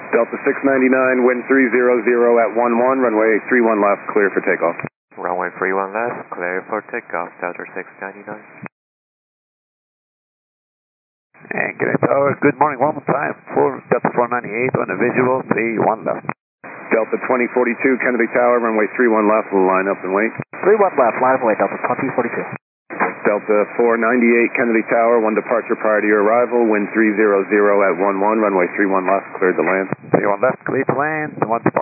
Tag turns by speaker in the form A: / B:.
A: Delta 699, wind 300 at 11, runway 31 left, clear for takeoff.
B: Runway 31 left, clear for takeoff, Delta 699.
C: And Gray Tower, good morning, one more time, for Delta 498 on the visual, 31 left.
A: Delta 2042, Kennedy Tower, runway 31 left, we'll line up and wait.
D: 31 left, line up and wait, Delta 2042.
A: Delta 498, Kennedy Tower, one departure prior to your arrival, wind 300 at 11, runway 31 left, cleared to land.
C: 31 left, clear to land, one departure.